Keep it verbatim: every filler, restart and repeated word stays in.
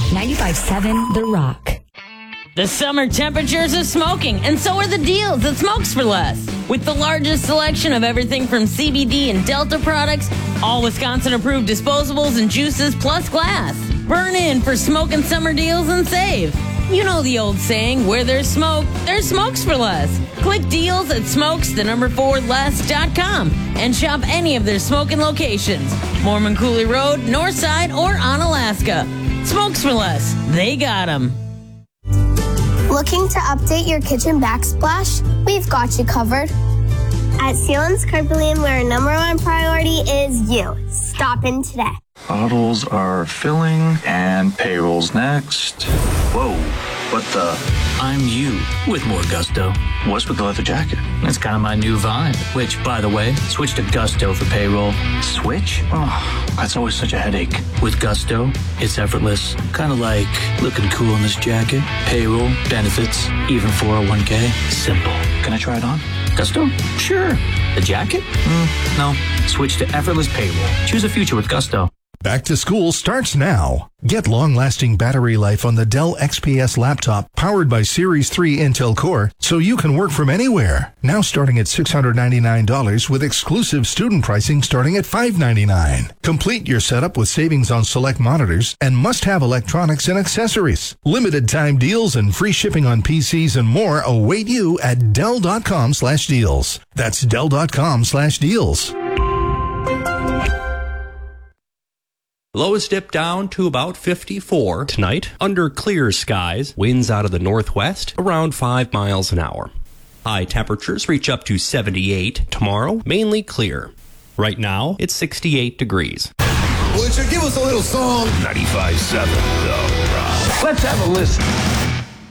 ninety-five point seven The Rock. The summer temperatures are smoking, and so are the deals at Smokes for Less. With the largest selection of everything from C B D and Delta products, all Wisconsin-approved disposables and juices, plus glass. Burn in for smoking summer deals and save. You know the old saying, where there's smoke, there's Smokes for Less. Click deals at smokes, the number four, less dot com and shop any of their smoking locations. Mormon Cooley Road, Northside, or on Alaska. Smokes for Less. They got them. Looking to update your kitchen backsplash? We've got you covered. At Sealands Carpelian, where our number one priority is you. Stop in today. Bottles are filling and payroll's next. Whoa, what the? I'm you with more gusto. What's with the leather jacket? That's kind of my new vibe. Which, by the way, switch to Gusto for payroll. Switch? Oh, that's always such a headache. With Gusto, it's effortless. Kind of like looking cool in this jacket. Payroll, benefits, even four oh one k. Simple. Can I try it on? Gusto? Sure. The jacket? Mm, no. Switch to effortless payroll. Choose a future with Gusto. Back to school starts now. Get long-lasting battery life on the Dell X P S laptop powered by Series three Intel Core so you can work from anywhere. Now starting at six hundred ninety-nine dollars with exclusive student pricing starting at five hundred ninety-nine dollars. Complete your setup with savings on select monitors and must-have electronics and accessories. Limited time deals and free shipping on P Cs and more await you at Dell.com slash deals. That's Dell.com slash deals. Lows dip down to about fifty-four tonight. Under clear skies, winds out of the northwest around five miles an hour. High temperatures reach up to seventy-eight tomorrow, mainly clear. Right now, it's sixty-eight degrees. Would you give us a little song? ninety-five point seven The Rock. Let's have a listen.